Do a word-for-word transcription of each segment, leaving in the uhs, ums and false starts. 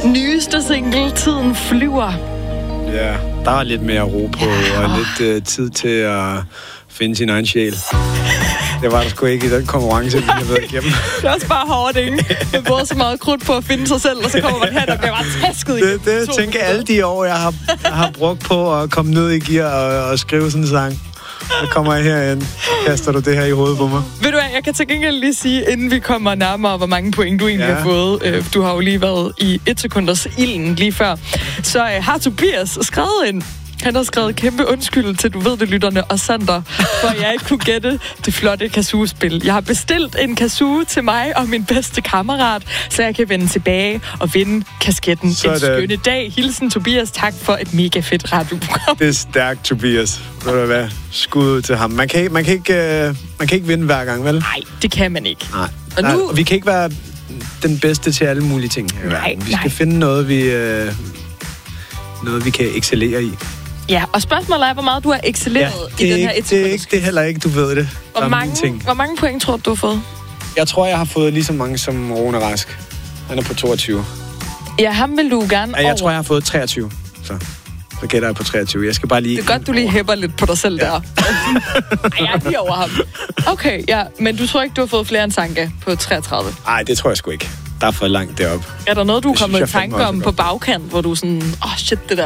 Nyeste single, Tiden flyver. Ja, der er lidt mere ro på, ja. Og lidt uh, tid til at finde sin egen sjæl. Det var der sgu ikke i den konkurrence, vi har været igennem. Det er også bare hårdt, ikke? Man bruger så meget krudt på at finde sig selv, og så kommer man her, der bliver bare tasket i. Det, det jeg tænker alle de år, jeg har, jeg har brugt på at komme ned i gear og, og skrive sådan en sang. Så kommer jeg herind, kaster du det her i hovedet på mig. Ved du hvad, jeg kan til gengæld lige sige, inden vi kommer nærmere, hvor mange point du egentlig ja. har fået. Øh, du har jo lige været i et sekunders ilden lige før. Så øh, har Tobias skrevet ind. Han har skrevet kæmpe undskyld til, du ved det, lytterne og Sander, for jeg ikke kunne gætte det flotte kazoo-spil. Jeg har bestilt en kazoo til mig og min bedste kammerat, så jeg kan vende tilbage og vinde kasketten. Så en skønne dag. Hilsen Tobias, tak for et mega fedt radioprogram. Det er stærkt, Tobias. Ved du hvad? Skud ud til ham. Man kan, man kan, ikke, uh, man kan ikke vinde hver gang, vel? Nej, det kan man ikke. Nej. Og Nej, nu... vi kan ikke være den bedste til alle mulige ting. Nej, vi skal nej. finde noget, vi, uh, noget, vi kan excellere i. Ja, og spørgsmålet er, hvor meget du har excelleret ja, i den her ikke, et det er ikke det er heller ikke, du ved det. Hvor mange, hvor mange point tror du, du har fået? Jeg tror, jeg har fået lige så mange som Rune Rask. Han er på toogtyve. Ja, ham vil du gerne ja, jeg over. tror, jeg har fået treogtyve. Så, så gætter jeg på treogtyve. Jeg skal bare lige... Det er godt, du lige hæpper lidt på dig selv ja. der. Ej, jeg er lige over ham. Okay, ja, men du tror ikke, du har fået flere end Sanka på treogtredive? Nej, det tror jeg sgu ikke. Der er for langt deroppe. Er der noget, du er kommet i tanke om på bagkant, hvor du er sådan, åh, oh, shit, det der?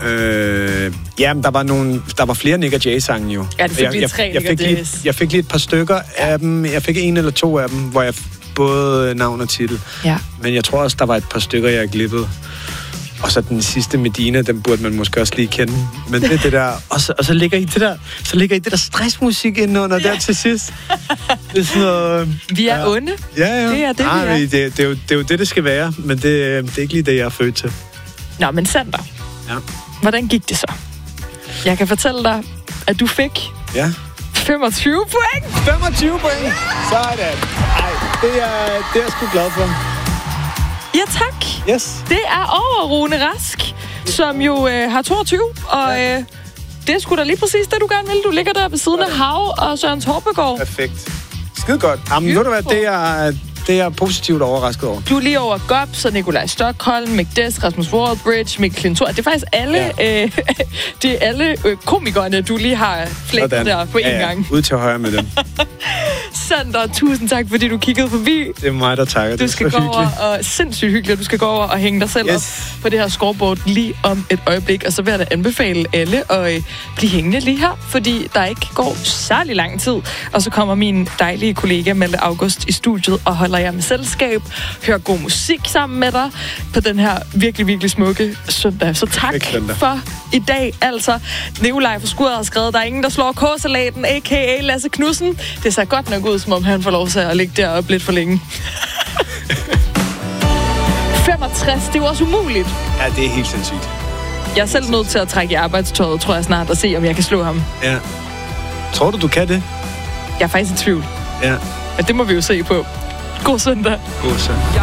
Øh, jamen, der var, nogle, der var flere Nick og Jay-sange jo. Ja, det fik jeg, lige jeg, tre jeg, fik lige, jeg fik lige et par stykker ja. af dem. Jeg fik en eller to af dem, hvor jeg både navn og titel. Ja. Men jeg tror også, der var et par stykker, jeg glippede. Og så den sidste Medina, den burde man måske også lige kende. Men det er det der... Og så, og så ligger I det der, så ligger I det der stressmusik ind under ja. der til sidst. Det er sådan noget... Vi er ja. onde. Ja, ja. Det er det, Nej, vi er. Det, det, er jo, det er jo det, det skal være. Men det, det er ikke lige det, jeg er født til. Nå, men Sander. Ja. Hvordan gik det så? Jeg kan fortælle dig, at du fik... Ja. femogtyve point! femogtyve point! Sådan. Ej, det er, det er jeg sgu glad for. Ja, tak. Yes. Det er over Rune Rask, som jo øh, har toogtyve, og ja. øh, det er sgu da lige præcis det, du gerne vil. Du ligger der ved siden af Hav og Søren Torpegaard. Perfekt. Skide godt. Jamen, ved du hvad, det er, det er jeg positivt overrasket over. Du er lige over Gobs og Nikolaj Stockholm, Mcdes, Rasmus Wallbridge, Mikkel Klintor. Det er faktisk alle, ja. øh, det er alle øh, komikerne, du lige har flækket der på ja, en ja. gang. Ud til højre med dem. Sander, tusind tak, fordi du kiggede forbi. Det er mig, der takker. Du skal gå over, og sindssygt hyggeligt, du skal gå over og hænge dig selv yes. op på det her scoreboard lige om et øjeblik. Og så vil jeg da anbefale alle at øh, blive hængende lige her, fordi der ikke går særlig lang tid. Og så kommer min dejlige kollega Malte August i studiet og holder jer med selskab. Hører god musik sammen med dig på den her virkelig, virkelig smukke søndag. Så tak for i dag. Altså, Nikolaj fra Skuret har skrevet, der er ingen, der slår k-salaten, a k a. Lasse Knudsen. Det ser godt nok ud, som om han får lov til at ligge deroppe lidt for længe. femogtres, det er jo også umuligt. Ja, det er helt sindssygt. Jeg er selv nødt til at trække i arbejdstøjet, tror jeg snart, og se, om jeg kan slå ham. Ja. Tror du, du kan det? Jeg er faktisk i tvivl. Ja. Men det må vi jo se på. God søndag. God søndag.